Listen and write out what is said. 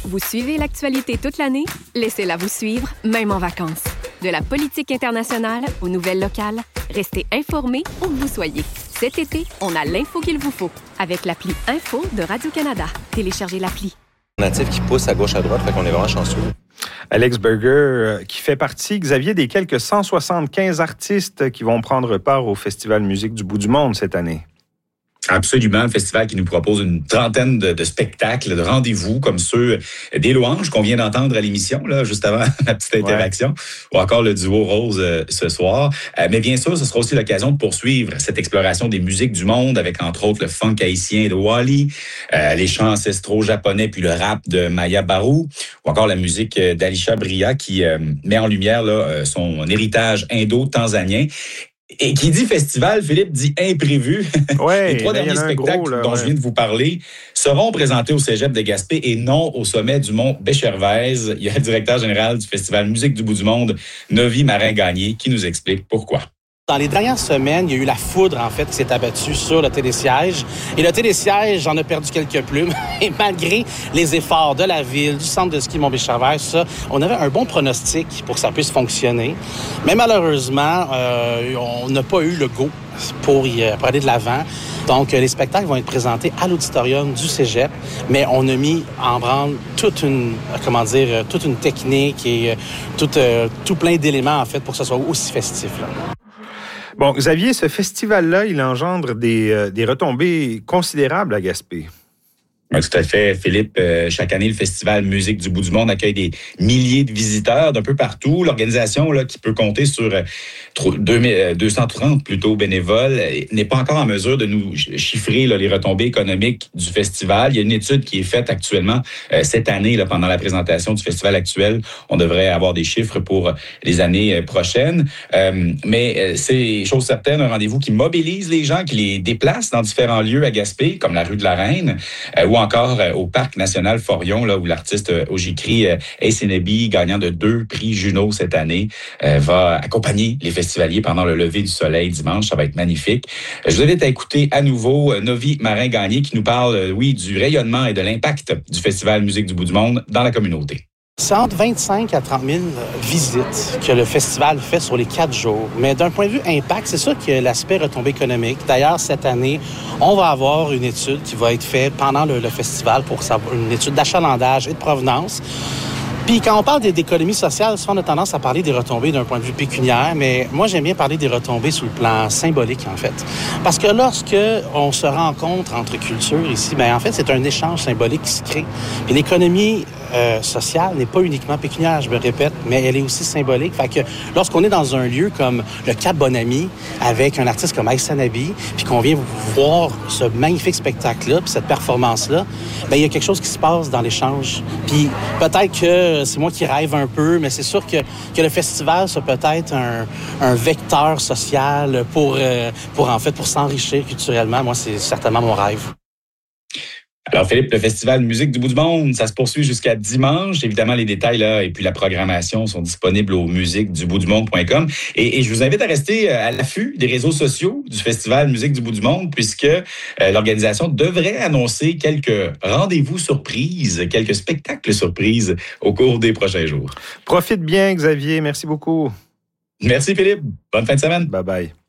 Vous suivez l'actualité toute l'année? Laissez-la vous suivre, même en vacances. De la politique internationale aux nouvelles locales, restez informés où que vous soyez. Cet été, on a l'info qu'il vous faut avec l'appli Info de Radio-Canada. Téléchargez l'appli. Natif qui pousse à gauche à droite, fait qu'on est vraiment chanceux. Alex Berger, qui fait partie, Xavier, des quelques 175 artistes qui vont prendre part au Festival Musique du bout du monde cette année. Absolument, un festival qui nous propose une trentaine de spectacles, de rendez-vous comme ceux des Louanges qu'on vient d'entendre à l'émission, là, juste avant la petite interaction, ou encore le duo Rose ce soir. Mais bien sûr, ce sera aussi l'occasion de poursuivre cette exploration des musiques du monde avec, entre autres, le funk haïtien de Wally, les chants ancestraux japonais, puis le rap de Maya Barou, ou encore la musique d'Alisha Bria qui met en lumière là, son héritage indo-tanzanien. Et qui dit festival, Philippe, dit imprévu. Ouais, les 3 derniers spectacles dont je viens de vous parler seront présentés au Cégep de Gaspé et non au sommet du mont Béchervaise. Il y a le directeur général du Festival Musique du bout du monde, Novi Marin-Gagné, qui nous explique pourquoi. Dans les dernières semaines, il y a eu la foudre, en fait, qui s'est abattue sur le télésiège. Et le télésiège en a perdu quelques plumes. Et malgré les efforts de la ville, du centre de ski Mont-Béchervaise, ça, on avait un bon pronostic pour que ça puisse fonctionner. Mais malheureusement, on n'a pas eu le go pour aller de l'avant. Donc, les spectacles vont être présentés à l'auditorium du Cégep, mais on a mis en branle toute une technique et tout plein d'éléments, en fait, pour que ce soit aussi festif, là. Bon, Xavier, ce festival-là, il engendre des retombées considérables à Gaspé. Oui, tout à fait, Philippe. Chaque année, le Festival Musique du bout du monde accueille des milliers de visiteurs d'un peu partout. L'organisation, là, qui peut compter sur 230 plutôt bénévoles, n'est pas encore en mesure de nous chiffrer là, les retombées économiques du festival. Il y a une étude qui est faite actuellement cette année, là, pendant la présentation du festival actuel. On devrait avoir des chiffres pour les années prochaines. Mais c'est chose certaine, un rendez-vous qui mobilise les gens, qui les déplace dans différents lieux à Gaspé, comme la rue de la Reine, ou encore au Parc national Forion, là, où l'artiste Ojikri Esenebi, gagnant de 2 prix Juno cette année, va accompagner les festivaliers pendant le lever du soleil dimanche. Ça va être magnifique. Je vous invite à écouter à nouveau Novi Marin-Gagné qui nous parle, du rayonnement et de l'impact du Festival Musique du bout du monde dans la communauté. C'est entre 25 à 30 000 visites que le festival fait sur les 4 jours. Mais d'un point de vue impact, c'est sûr qu'il y a l'aspect retombée économique. D'ailleurs, cette année, on va avoir une étude qui va être faite pendant le festival pour savoir une étude d'achalandage et de provenance. Puis quand on parle d'économie sociale, souvent on a tendance à parler des retombées d'un point de vue pécuniaire, mais moi j'aime bien parler des retombées sous le plan symbolique en fait. Parce que lorsque on se rencontre entre cultures ici, en fait c'est un échange symbolique qui se crée. Puis l'économie sociale n'est pas uniquement pécuniaire, je me répète, mais elle est aussi symbolique. Fait que lorsqu'on est dans un lieu comme le Cap Bonami, avec un artiste comme Aïssa Nabi, puis qu'on vient voir ce magnifique spectacle-là, puis cette performance-là, il y a quelque chose qui se passe dans l'échange. Puis peut-être que c'est moi qui rêve un peu, mais c'est sûr que le festival, c'est peut-être un vecteur social pour s'enrichir culturellement. Moi, c'est certainement mon rêve. Alors, Philippe, le Festival Musique du bout du monde, ça se poursuit jusqu'à dimanche. Évidemment, les détails là et puis la programmation sont disponibles au musiqueduboutdumonde.com. Et je vous invite à rester à l'affût des réseaux sociaux du Festival Musique du bout du monde, puisque l'organisation devrait annoncer quelques rendez-vous surprises, quelques spectacles surprises au cours des prochains jours. Profite bien, Xavier. Merci beaucoup. Merci, Philippe. Bonne fin de semaine. Bye-bye.